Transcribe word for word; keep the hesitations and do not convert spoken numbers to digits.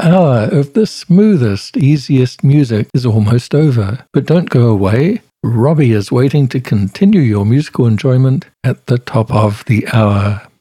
hour of the smoothest, easiest music is almost over. But don't go away. Robbie is waiting to continue your musical enjoyment at the top of the hour.